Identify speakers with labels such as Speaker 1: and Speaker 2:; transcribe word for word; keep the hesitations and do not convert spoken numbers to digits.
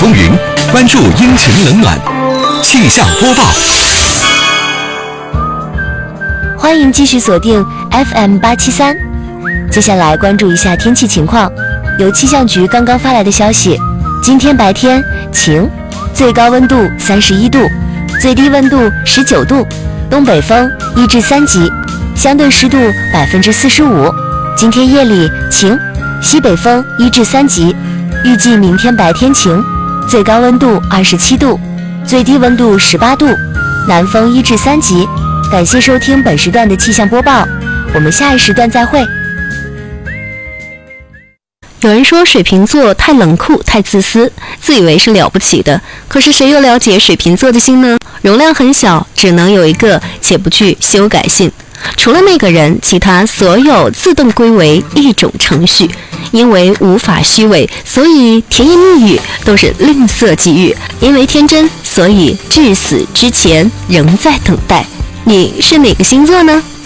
Speaker 1: 风云，关注阴晴冷暖。气象播报，
Speaker 2: 欢迎继续锁定 F M 八七三。接下来关注一下天气情况。由气象局刚刚发来的消息，今天白天晴，最高温度三十一度，最低温度十九度，东北风一至三级，相对湿度百分之四十五。今天夜里晴，西北风一至三级。预计明天白天晴，最高温度二十七度，最低温度十八度，南风一至三级。感谢收听本时段的气象播报，我们下一时段再会。
Speaker 3: 有人说水瓶座太冷酷太自私，自以为是了不起的，可是谁又了解水瓶座的心呢？容量很小，只能有一个，且不去修改性。除了那个人，其他所有自动归为一种程序。因为无法虚伪，所以甜言蜜语都是吝啬给予；因为天真，所以至死之前仍在等待。你是哪个星座呢？